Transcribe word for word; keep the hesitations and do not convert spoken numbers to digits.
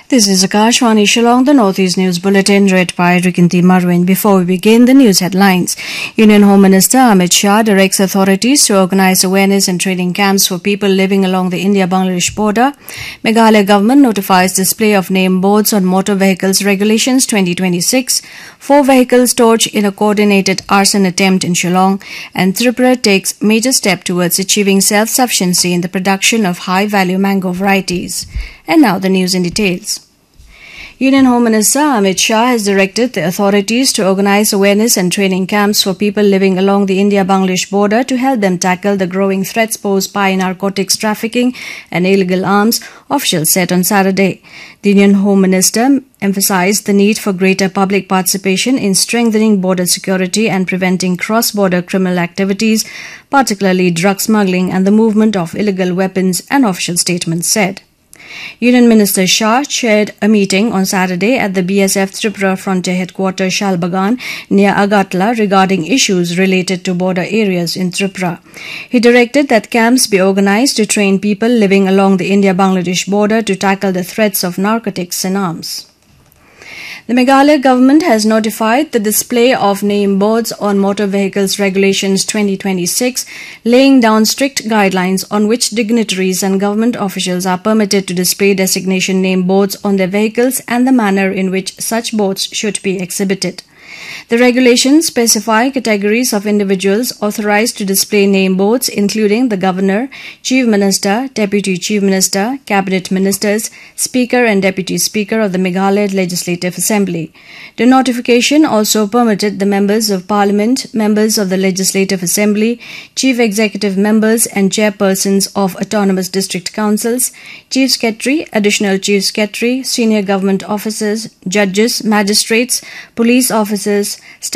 This is Akashwani Shillong, the Northeast News Bulletin, read by Rikinti Marwin. Before we begin, the news headlines. Union Home Minister Amit Shah directs authorities to organize awareness and training camps for people living along the India-Bangladesh border. Meghalaya government notifies display of name boards on Motor Vehicles Regulations twenty twenty-six. Four vehicles torched in a coordinated arson attempt in Shillong. And Tripura takes major step towards achieving self-sufficiency in the production of high-value mango varieties. And now the news in details. Union Home Minister Amit Shah has directed the authorities to organize awareness and training camps for people living along the India-Bangladesh border to help them tackle the growing threats posed by narcotics trafficking and illegal arms, officials said on Saturday. The Union Home Minister emphasized the need for greater public participation in strengthening border security and preventing cross-border criminal activities, particularly drug smuggling and the movement of illegal weapons, an official statement said. Union Minister Shah chaired a meeting on Saturday at the B S F Tripura Frontier Headquarters Shalbagan near Agatla regarding issues related to border areas in Tripura. He directed that camps be organized to train people living along the India-Bangladesh border to tackle the threats of narcotics and arms. The Meghalaya government has notified the display of name boards on Motor Vehicles Regulations twenty twenty-six, laying down strict guidelines on which dignitaries and government officials are permitted to display designation name boards on their vehicles and the manner in which such boards should be exhibited. The regulations specify categories of individuals authorized to display name boards, including the Governor, Chief Minister, Deputy Chief Minister, Cabinet Ministers, Speaker and Deputy Speaker of the Meghalaya Legislative Assembly. The notification also permitted the Members of Parliament, Members of the Legislative Assembly, Chief Executive Members and Chairpersons of Autonomous District Councils, Chief Secretary, Additional Chief Secretary, Senior Government Officers, Judges, Magistrates, Police Officers,